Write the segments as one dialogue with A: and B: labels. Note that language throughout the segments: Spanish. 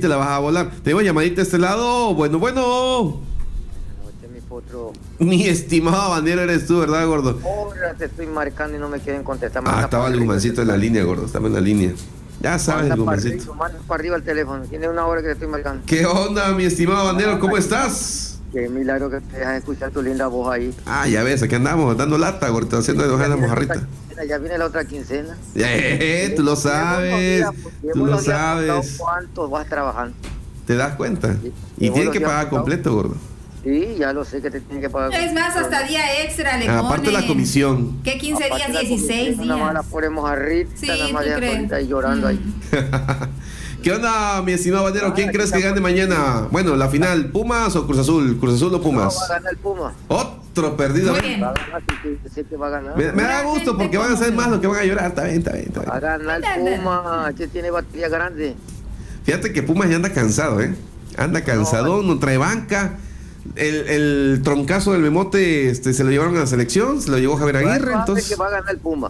A: te la vas a volar. Tengo llamadita a este lado. Bueno.
B: Mi potro.
A: Mi estimado habanero eres tú, ¿verdad, gordo?
B: Ahora te estoy marcando y no me quieren contestar.
A: Estaba el Gumancito en la línea, gordo. Estaba en la línea. Ya sabes, el Gumancito.
B: Manda para arriba el teléfono. Tiene una hora que te estoy marcando.
A: ¿Qué onda, mi estimado habanero? ¿Cómo estás?
B: Qué milagro que te dejas escuchar tu linda voz ahí.
A: Ya ves, aquí andamos dando lata, gordo, haciendo enojar a la mojarrita.
B: Ya viene la otra quincena.
A: Tú lo sabes. Tú lo sabes.
B: ¿Cuánto vas trabajando?
A: ¿Te das cuenta?
B: Sí.
A: Y tienes que pagar completo, gordo.
B: Sí, ya lo sé que te tienen que pagar.
C: Es más, hasta día extra le ponen.
A: Aparte la comisión.
C: ¿Qué 15 días? 16 días.
B: Nada más la ponemos a Rita,
C: Sí,
B: nada más
C: ¿tú
B: de
C: crees?
B: ahorita ahí llorando ahí.
A: ¿Qué onda, mi estimado bandero? ¿Quién crees que gane mañana? Bueno, la final, ¿Pumas o Cruz Azul? ¿Cruz Azul o Pumas?
B: No, va a ganar el Puma.
A: Otro perdido.
C: Muy bien.
B: Va a ganar, sí que va a ganar.
A: Me da gusto porque van a ser más los que van a llorar. Está bien.
B: Va a ganar el Puma, que tiene batería grande.
A: Fíjate que Pumas ya anda cansado, ¿eh? Anda cansado, no trae banca. El troncazo del Memote se lo llevaron a la selección, se lo llevó Javier Aguirre, entonces...
B: que va a ganar el Puma.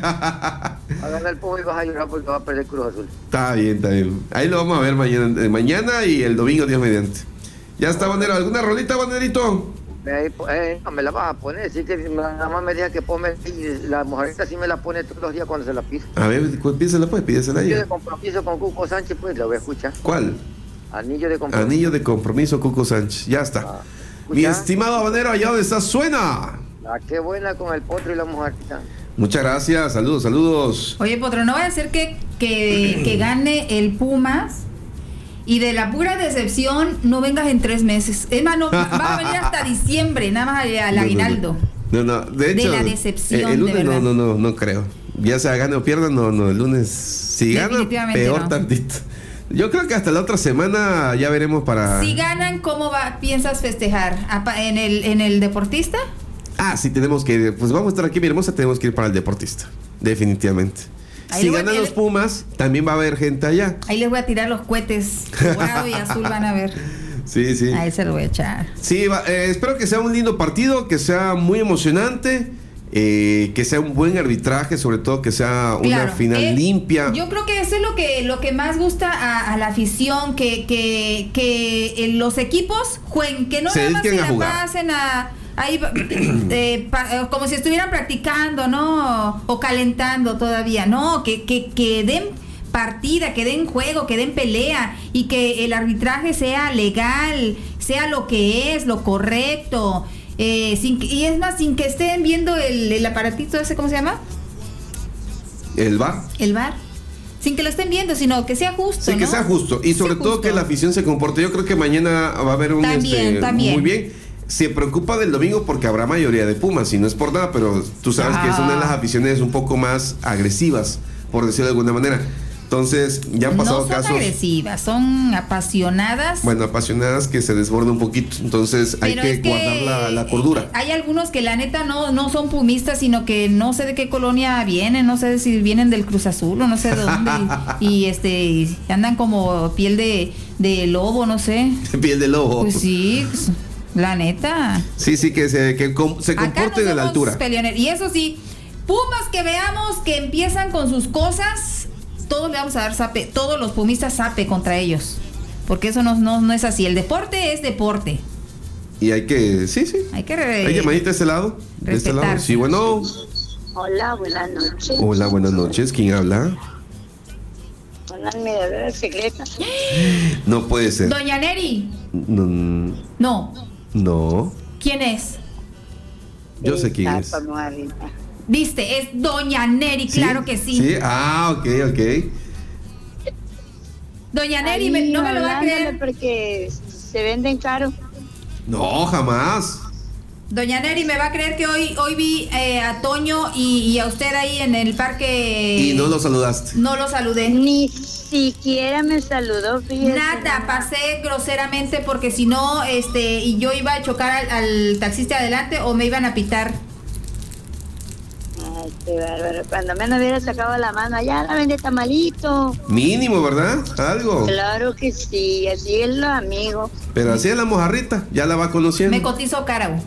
B: Va a ganar el Puma y vas a llorar porque va a perder Cruz Azul.
A: Está bien. Ahí lo vamos a ver mañana y el domingo, Dios mediante. Ya está, bandero. ¿Alguna rolita, banderito?
B: Me la vas a poner, sí que nada más me deja que ponme y la mujerita sí me la pone todos los días cuando se la pide.
A: A ver, pídesela pues, pídesela
B: Anillo
A: ya.
B: de compromiso con Cuco Sánchez, pues la voy a escuchar.
A: ¿Cuál?
B: Anillo de compromiso.
A: Anillo de compromiso, Cuco Sánchez. Ya está. Mi estimado habanero, allá donde está, suena.
B: Qué buena con el potro y la mujerita.
A: Muchas gracias, saludos.
C: Oye, Potro, no vaya a ser que gane el Pumas y de la pura decepción no vengas en 3 meses. Es más, no, vas a venir hasta diciembre, nada más al aguinaldo.
A: No, de hecho,
C: de la decepción,
A: el lunes
C: de verdad.
A: no creo. Ya sea gane o pierda, no, el lunes si gana, peor
C: no.
A: tantito. Yo creo que hasta la otra semana ya veremos para...
C: Si ganan, ¿cómo piensas festejar? ¿En el Deportista?
A: Sí, tenemos que ir. Pues vamos a estar aquí, mi hermosa, tenemos que ir para el Deportista. Definitivamente.
C: Ahí
A: si ganan los Pumas, también va a haber gente allá.
C: Ahí les voy a tirar los cohetes. Morado y azul van a ver.
A: Sí.
C: Ahí se lo voy a echar.
A: Sí, espero que sea un lindo partido, que sea muy emocionante. Que sea un buen arbitraje, sobre todo que sea una final limpia.
C: Yo creo que eso es lo que más gusta a la afición, que los equipos jueguen, que no nada más se la pasen ahí como si estuvieran practicando, ¿no? O calentando todavía, no, que den partida, que den juego, que den pelea y que el arbitraje sea legal, sea lo que es, lo correcto. Y es más, sin que estén viendo el aparatito ese, ¿cómo se llama?
A: El VAR.
C: El VAR. Sin que lo estén viendo, sino que sea justo.
A: Sí, ¿no? Que sea justo. Y sobre todo que la afición se comporte. Yo creo que mañana va a haber un
C: también.
A: Muy bien. Se preocupa del domingo porque habrá mayoría de Pumas, y no es por nada, pero tú sabes que es una de las aficiones un poco más agresivas, por decirlo de alguna manera. Entonces, ya han pasado casos.
C: No son agresivas, son apasionadas.
A: Bueno, apasionadas que se desbordan un poquito. Entonces, hay que guardar la cordura.
C: Hay algunos que la neta no son pumistas, sino que no sé de qué colonia vienen, no sé si vienen del Cruz Azul o no sé de dónde. y andan como piel de lobo, no sé.
A: Piel de lobo.
C: Pues sí, la neta.
A: Sí, que se comporten a la altura.
C: Y eso sí, Pumas que veamos que empiezan con sus cosas, todos le vamos a dar zape, todos los pumistas zape contra ellos, porque eso no es así. El deporte es deporte.
A: Y hay que, hay llamadita de ese lado. De este lado. Sí, bueno.
D: Hola, buenas noches.
A: Hola, buenas noches. ¿Quién habla?
D: Hola, admiradora secreta.
A: No puede ser.
C: Doña Neri.
A: No.
C: ¿Quién es?
A: Yo sé quién es.
C: Viste, es Doña Neri, ¿sí? Claro que sí.
A: Sí, ok.
C: Doña Neri, no me lo va a creer.
D: Porque se venden caro.
A: No, jamás.
C: Doña Neri, ¿me va a creer que hoy vi a Toño y a usted ahí en el parque?
A: Y no lo saludaste.
C: No lo saludé.
D: Ni siquiera me saludó, fíjese.
C: Nada, pasé groseramente porque si no, y yo iba a chocar al taxista de adelante o me iban a pitar.
D: Ay, qué bárbaro. Cuando menos hubiera sacado la mano, allá la vende tamalito.
A: Mínimo, ¿verdad? Algo.
D: Claro que sí, así es los amigos.
A: Pero así es la mojarrita, ya la va conociendo.
C: Me cotizó cara.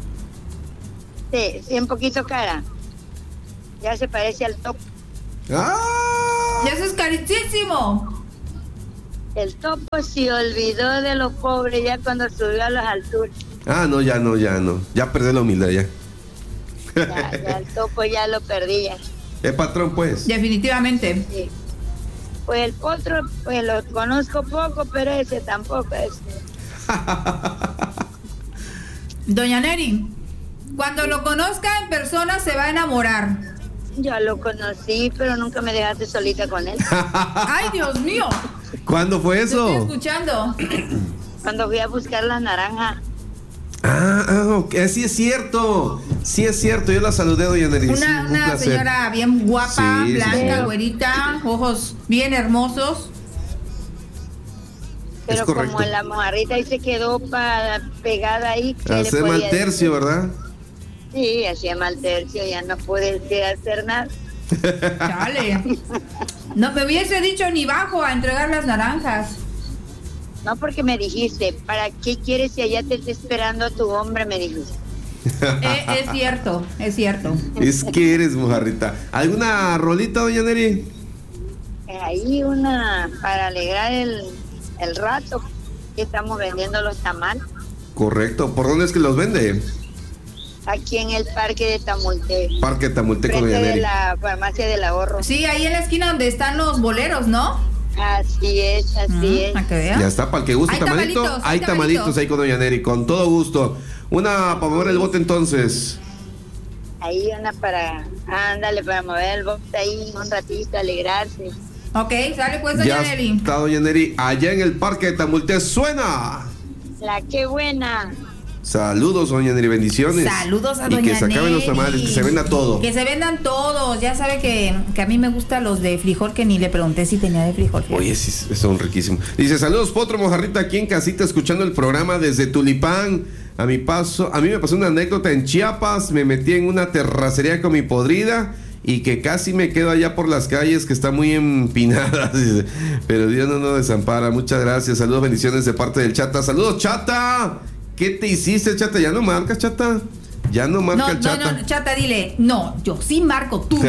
D: Sí, un poquito cara. Ya se parece al top.
C: ¡Ah! ¡Ya eso es carísimo!
D: El topo se olvidó de los pobres ya cuando subió a las alturas.
A: Ah, no. Ya perdí la humildad ya.
D: Ya el topo ya lo perdí ya.
A: Es patrón, pues.
C: Definitivamente.
D: Sí. Pues el potro, pues lo conozco poco, pero ese tampoco es.
C: Doña Neri, cuando lo conozca en persona se va a enamorar.
D: Yo lo conocí, pero nunca me dejaste solita con él.
C: ¡Ay, Dios mío!
A: ¿Cuándo fue
C: Te
A: eso?
C: estoy escuchando.
D: Cuando fui a buscar las naranjas.
A: Ok, sí es cierto. Yo la saludé, doña Neri.
C: Una señora bien guapa,
A: Sí,
C: blanca,
A: sí.
C: güerita, ojos bien hermosos.
D: Pero
A: correcto.
D: como la mojarrita ahí se quedó pegada ahí. ¿qué le
A: Hacer
D: podía
A: mal tercio,
D: decir?
A: ¿verdad?
D: Sí, hacía mal tercio, ya no pude hacer nada.
C: Chale. No me hubiese dicho ni bajo a entregar las naranjas.
D: No, porque me dijiste, ¿para qué quieres si allá te está esperando a tu hombre? Me dijiste.
C: Es cierto.
A: Es que eres mojarrita. ¿Alguna rolita, doña Neri?
D: Ahí una para alegrar el rato que estamos vendiendo los tamales.
A: Correcto. ¿Por dónde es que los vende?
D: Aquí en el parque de Tamultec.
A: Parque Tamulteco,
D: Frente
A: doña
D: de
A: Neri.
D: la farmacia del ahorro.
C: Sí, ahí en la esquina donde están los boleros, ¿no?
D: Así es.
C: Para que vea.
A: Ya está, para el que guste
C: Hay
A: tamalito.
C: tamalitos,
A: Hay
C: hay
A: tamalitos
C: tamalitos
A: ahí con doña Neri, con todo gusto. Una para mover el bote entonces.
D: Ahí una para, ándale, para mover el bote ahí un ratito, alegrarse.
C: Ok, sale pues, doña
A: Ya
C: Neri.
A: está, doña Neri. Allá en el Parque de Tamultec suena.
D: La que buena.
A: Saludos, doña Neri, bendiciones.
C: Saludos a
A: Y
C: doña
A: que se acaben los
C: Neri.
A: tamales, que se venda todo.
C: Que se vendan todos. Ya sabe que a mí me gustan los de frijol, que ni le pregunté si tenía de frijol. Fíjate.
A: Oye, sí, son riquísimos. Dice, saludos, Potro Mojarrita, aquí en casita, escuchando el programa desde Tulipán. A mí me pasó una anécdota en Chiapas, me metí en una terracería con mi podrida y que casi me quedo allá por las calles, que está muy empinada. Dice, pero Dios no nos desampara. Muchas gracias, saludos, bendiciones de parte del Chata. Saludos, Chata. ¿Qué te hiciste, Chata? ¿Ya no marcas, Chata? Ya no marca el Chata.
C: No, Chata, dile, no, yo sí marco, tú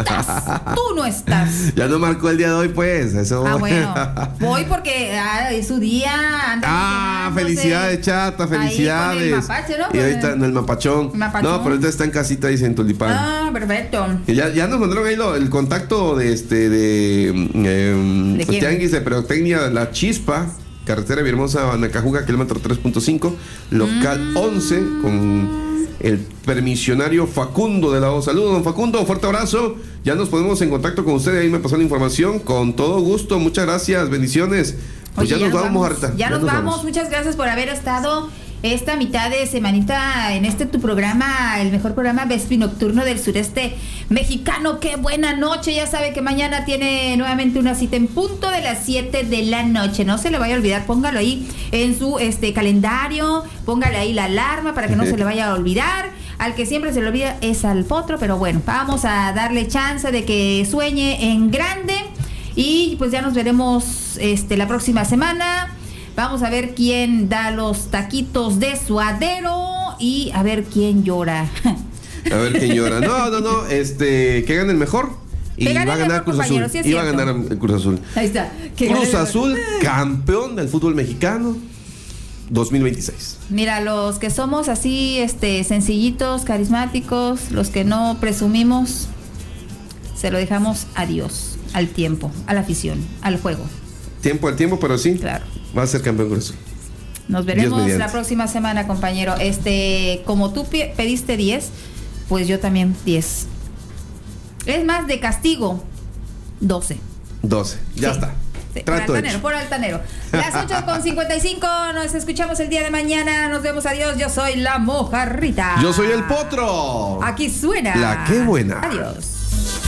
C: no estás.
A: Ya no marcó el día de hoy, pues. Eso.
C: Ah, bueno, voy porque es su día. anda
A: Felicidades, Chata, felicidades.
C: Ahí con el mapache, ¿no?
A: Y ahorita en el mapachón.
C: Mapachón.
A: No, pero ahorita está en casita, dice en Tulipán.
C: Ah, perfecto.
A: Y ya nos mandaron ahí el contacto de
C: ¿De quién?
A: Tianguis de Pirotecnia La Chispa, carretera Villahermosa Nacajuca, kilómetro 3.5, local 11, con el permisionario Facundo de la O. Saludos, don Facundo, fuerte abrazo. Ya nos ponemos en contacto con usted, ahí me pasó la información, con todo gusto, muchas gracias, bendiciones. Pues
C: Oye,
A: ya nos vamos, Marta.
C: Ya nos vamos, muchas gracias por haber estado esta mitad de semanita en tu programa, el mejor programa vespi-nocturno del sureste mexicano. ¡Qué buena noche! Ya sabe que mañana tiene nuevamente una cita en punto de las 7 de la noche. No se le vaya a olvidar, póngalo ahí en su calendario, póngale ahí la alarma para que no se le vaya a olvidar. Al que siempre se le olvida es al Potro, pero bueno, vamos a darle chance de que sueñe en grande y pues ya nos veremos la próxima semana. Vamos a ver quién da los taquitos de suadero y a ver quién llora.
A: A ver quién llora. No. Que gane el mejor. Y va a ganar Cruz Azul.
C: Sí,
A: y va a ganar Cruz Azul.
C: Ahí está.
A: Cruz Azul, campeón del fútbol mexicano 2026.
C: Mira, los que somos así, sencillitos, carismáticos, los que no presumimos, se lo dejamos a Dios, al tiempo, a la afición, al juego.
A: Tiempo al tiempo, pero sí.
C: Claro.
A: Va a ser campeón Cruz Azul.
C: Nos veremos la próxima semana, compañero. Como tú pediste 10, pues yo también 10. Es más, de castigo, 12.
A: 12, ya
C: Sí.
A: está.
C: Sí,
A: Trato
C: por altanero. Las 8:55, nos escuchamos el día de mañana. Nos vemos, adiós. Yo soy la Mojarrita.
A: Yo soy el Potro.
C: Aquí suena
A: La Qué Buena.
C: Adiós.